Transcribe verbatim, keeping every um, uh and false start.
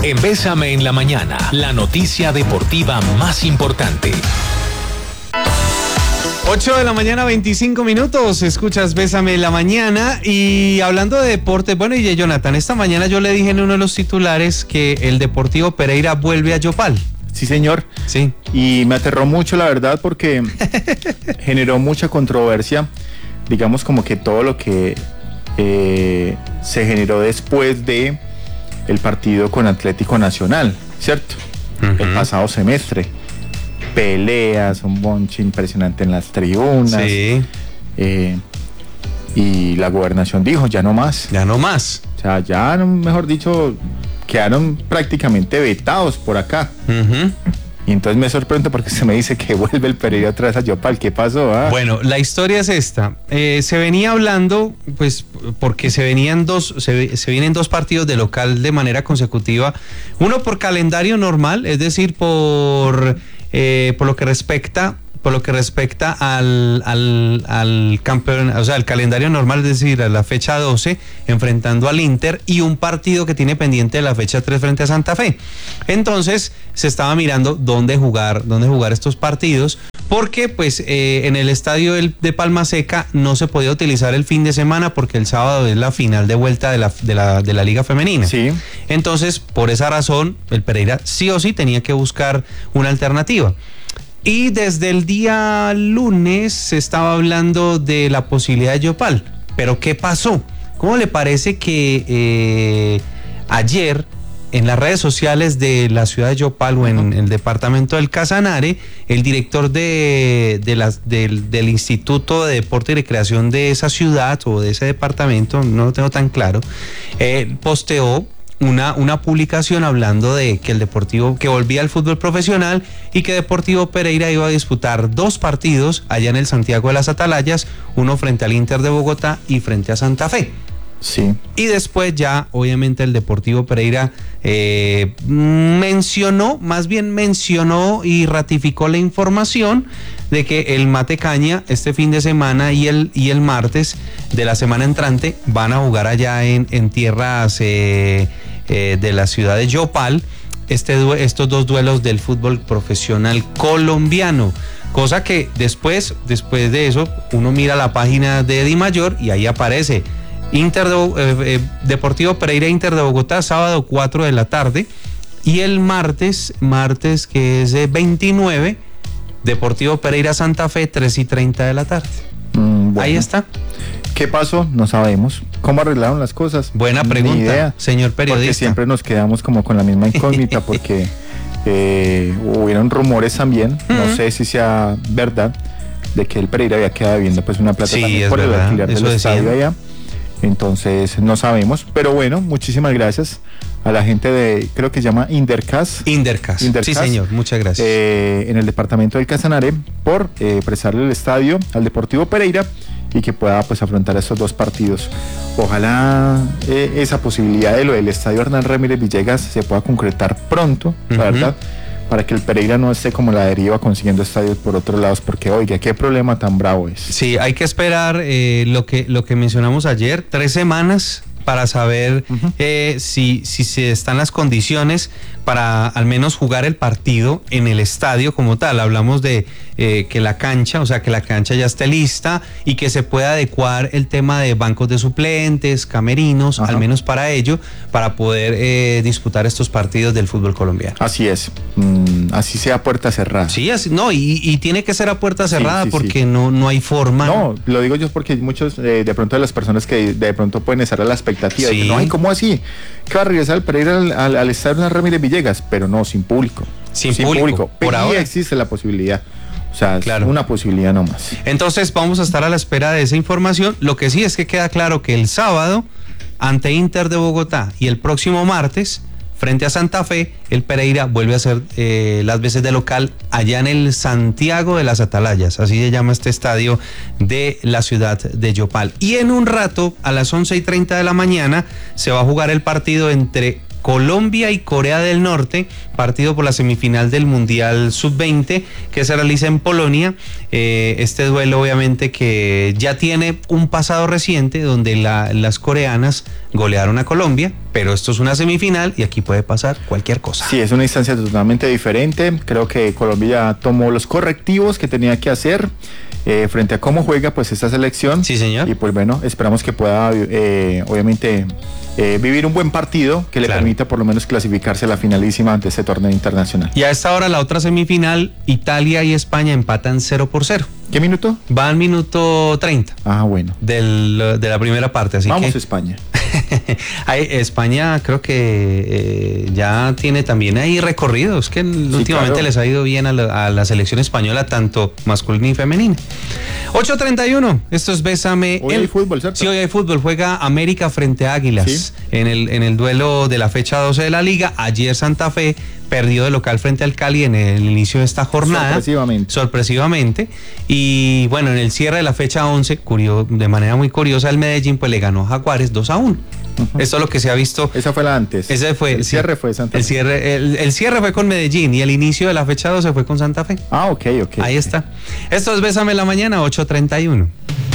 En Bésame en la Mañana, la noticia deportiva más importante. ocho de la mañana, veinticinco minutos, escuchas Bésame en la Mañana. Y hablando de deporte, bueno, y Jonathan, esta mañana yo le dije en uno de los titulares que el Deportivo Pereira vuelve a Yopal. Sí, señor. Sí. Y me aterró mucho, la verdad, porque generó mucha controversia. Digamos como que todo lo que eh, se generó después de el partido con Atlético Nacional, ¿cierto? Uh-huh. El pasado semestre. Peleas, un bonche impresionante en las tribunas. Sí. Eh, y la gobernación dijo, ya no más. Ya no más. O sea, ya, mejor dicho, quedaron prácticamente vetados por acá. Uh-huh. Y entonces me sorprende porque se me dice que vuelve el Pereira otra vez a Yopal. ¿Qué pasó? Ah? Bueno, la historia es esta. Eh, se venía hablando, pues, porque se venían dos, se, se vienen dos partidos de local de manera consecutiva. Uno por calendario normal, es decir, por, eh, por lo que respecta, por lo que respecta al, al, al campeón, o sea, al calendario normal, es decir, a la fecha doce, enfrentando al Inter, y un partido que tiene pendiente de la fecha tres frente a Santa Fe. Entonces, se estaba mirando dónde jugar, dónde jugar estos partidos, porque pues eh, en el estadio de Palma Seca no se podía utilizar el fin de semana porque el sábado es la final de vuelta de la, de la, de la Liga Femenina. Sí. Entonces, por esa razón, el Pereira sí o sí tenía que buscar una alternativa. Y desde el día lunes se estaba hablando de la posibilidad de Yopal. Pero ¿qué pasó? ¿Cómo le parece que eh, ayer en las redes sociales de la ciudad de Yopal o en, en el departamento del Casanare, el director de, de las, del, del Instituto de Deporte y Recreación de esa ciudad o de ese departamento, no lo tengo tan claro, eh, posteó Una, una publicación hablando de que el Deportivo, que volvía al fútbol profesional y que Deportivo Pereira iba a disputar dos partidos allá en el Santiago de las Atalayas, uno frente al Inter de Bogotá y frente a Santa Fe. Sí. Y después ya, obviamente, el Deportivo Pereira eh, mencionó, más bien mencionó y ratificó la información de que el Mate Caña este fin de semana y el, y el martes de la semana entrante van a jugar allá en, en tierras eh, eh, de la ciudad de Yopal este, estos dos duelos del fútbol profesional colombiano. Cosa que después, después de eso, uno mira la página de Dimayor y ahí aparece Inter de, eh, eh, Deportivo Pereira Inter de Bogotá, sábado cuatro de la tarde, y el martes, martes que es eh, veintinueve, Deportivo Pereira Santa Fe, tres y treinta de la tarde. Mm, bueno. Ahí está. ¿Qué pasó? No sabemos. ¿Cómo arreglaron las cosas? Buena pregunta, Ni idea, señor periodista. Porque siempre nos quedamos como con la misma incógnita porque eh, hubieron rumores también, uh-huh. no sé si sea verdad, de que el Pereira había quedado viendo pues una plata sí, también por verdad. el alquiler Eso del estadio decían. allá. Entonces no sabemos, pero bueno, muchísimas gracias a la gente de, creo que se llama Indercas. Indercas, Indercas sí señor, muchas gracias. Eh, en el departamento del Casanare por eh, prestarle el estadio al Deportivo Pereira y que pueda pues afrontar estos dos partidos. Ojalá eh, esa posibilidad de lo del estadio Hernán Ramírez Villegas se pueda concretar pronto, uh-huh. la verdad, para que el Pereira no esté como la deriva consiguiendo estadios por otros lados, porque oiga, qué problema tan bravo es. Sí, hay que esperar eh, lo que lo que mencionamos ayer, tres semanas para saber uh-huh. eh, si, si se están las condiciones para al menos jugar el partido en el estadio como tal. Hablamos de eh, que la cancha, o sea, que la cancha ya esté lista y que se pueda adecuar el tema de bancos de suplentes, camerinos, uh-huh. al menos para ello, para poder eh, disputar estos partidos del fútbol colombiano. Así es, mm, así sea puerta cerrada. Sí, así, no, y, y tiene que ser a puerta cerrada sí, sí, sí. porque no, no hay forma. No, lo digo yo porque muchos, eh, de pronto de las personas que de pronto pueden estar a la expectativa sí. de que no hay, ¿cómo así? Que va a regresar el Pereira al, al, al estadio Hernán Ramírez Villegas, pero no, sin público. Sin, sin público, público. Por Pero ahora existe la posibilidad. O sea, claro. es una posibilidad nomás. Entonces vamos a estar a la espera de esa información. Lo que sí es que queda claro que el sábado, ante Inter de Bogotá, y el próximo martes, frente a Santa Fe, el Pereira vuelve a hacer eh, las veces de local allá en el Santiago de las Atalayas, así se llama este estadio de la ciudad de Yopal. Y en un rato, a las once y treinta de la mañana, se va a jugar el partido entre Colombia y Corea del Norte, partido por la semifinal del Mundial sub veinte que se realiza en Polonia. Eh, este duelo obviamente que ya tiene un pasado reciente donde la, las coreanas golearon a Colombia pero esto es una semifinal y aquí puede pasar cualquier cosa. Sí, es una instancia totalmente diferente. Creo que Colombia ya tomó los correctivos que tenía que hacer eh, frente a cómo juega pues esta selección. Sí, señor. Y pues bueno, esperamos que pueda eh, obviamente eh, vivir un buen partido que le Claro. permita por lo menos clasificarse a la finalísima ante este torneo internacional. Y a esta hora la otra semifinal, Italia y España empatan cero por cero. ¿Qué minuto? Va al minuto treinta Ah, bueno. del, de la primera parte, así Vamos que España. hay, España creo que eh, ya tiene también ahí recorridos, que últimamente claro. les ha ido bien a la, a la selección española, tanto masculina y femenina. ocho treinta y uno, esto es Bésame. Hoy el, hay fútbol, ¿cierto? Sí, hoy hay fútbol, juega América frente a Águilas Sí. en, el, en el duelo de la fecha doce de la liga. Ayer Santa Fe perdió de local frente al Cali en el inicio de esta jornada. Sorpresivamente. Sorpresivamente. Y bueno, en el cierre de la fecha once, curio, de manera muy curiosa, el Medellín pues le ganó a Jaguares dos a uno. Uh-huh. Esto es lo que se ha visto. Esa fue la antes. Ese fue, el sí, cierre fue Santa Fe. El cierre, el, el cierre fue con Medellín y el inicio de la fecha doce fue con Santa Fe. Ah, ok, ok. Ahí ok. está. Esto es Bésame en la mañana, ocho treinta y uno.